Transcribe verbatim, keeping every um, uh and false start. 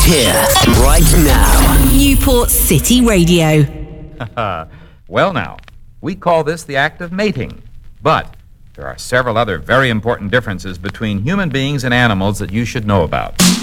here, right now. Newport City Radio. Well now, we call this the act of mating. But there are several other very important differences between human beings and animals that you should know about.